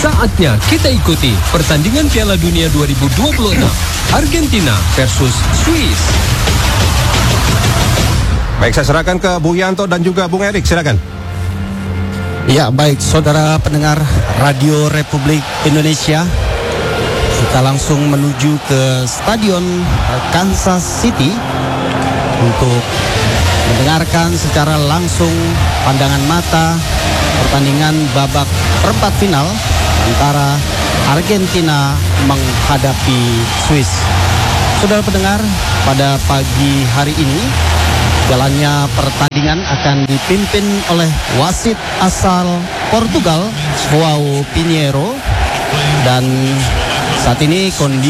Saatnya kita ikuti pertandingan Piala Dunia 2026 Argentina versus Swiss. Baik, saya serahkan ke Bu Yanto dan juga Bung Erik, silakan. Ya, baik saudara pendengar Radio Republik Indonesia, kita langsung menuju ke Stadion Kansas City untuk mendengarkan secara langsung pandangan mata pertandingan babak perempat final antara Argentina menghadapi Swiss. Saudara pendengar, pada pagi hari ini jalannya pertandingan akan dipimpin oleh wasit asal Portugal, João Pinheiro, dan saat ini kondisi